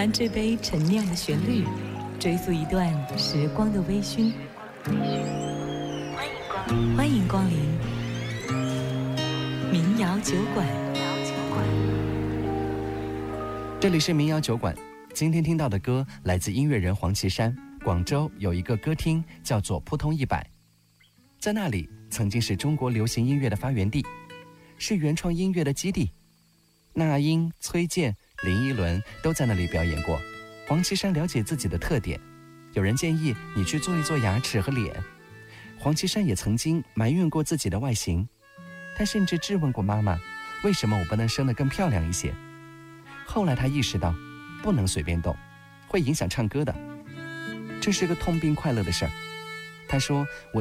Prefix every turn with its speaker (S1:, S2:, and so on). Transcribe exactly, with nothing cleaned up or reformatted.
S1: 欢这杯陈酿的旋律，追溯一段时光的微醺。欢迎光临民谣酒馆。
S2: 这里是民谣酒馆，今天听到的歌来自音乐人黄绮珊。广州有一个歌厅叫做扑通一百，在那里曾经是中国流行音乐的发源地，是原创音乐的基地。那英、崔健、林依轮都在那里表演过。黄绮珊了解自己的特点，有人建议你去做一做牙齿和脸。黄绮珊也曾经埋怨过自己的外形，她甚至质问过妈妈，为什么我不能生得更漂亮一些？后来她意识到，不能随便动，会影响唱歌的。这是个痛并快乐的事儿。她说，我